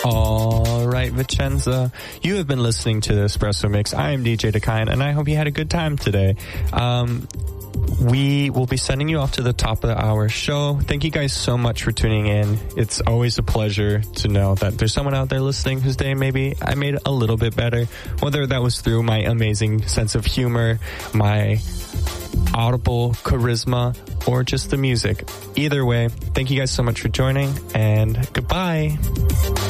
All right, Vicenza, you have been listening to the Espresso Mix. I am DJ Dakine, and I hope you had a good time today. We will be sending you off to the top of the hour show. Thank you guys so much for tuning in. It's always a pleasure to know that there's someone out there listening whose day maybe I made a little bit better, whether that was through my amazing sense of humor, my audible charisma, or just the music. Either way, thank you guys so much for joining, and goodbye.